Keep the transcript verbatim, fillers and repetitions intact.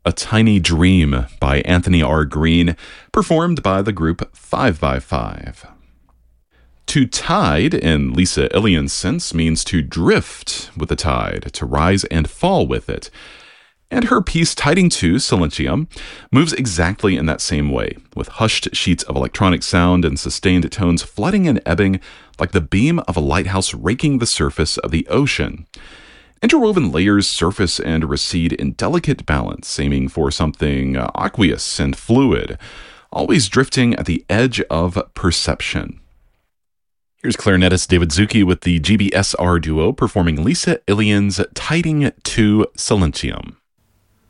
A Tiny Dream by Anthony R. Green, performed by the group five by five. To tide, in Lisa Ilian's sense, means to drift with the tide, to rise and fall with it. And her piece, Tiding to Silentium, moves exactly in that same way, with hushed sheets of electronic sound and sustained tones flooding and ebbing like the beam of a lighthouse raking the surface of the ocean. Interwoven layers surface and recede in delicate balance, aiming for something uh, aqueous and fluid, always drifting at the edge of perception. Here's clarinetist David Zucchi with the G B S R duo performing Lisa Ilian's Tiding to Silentium.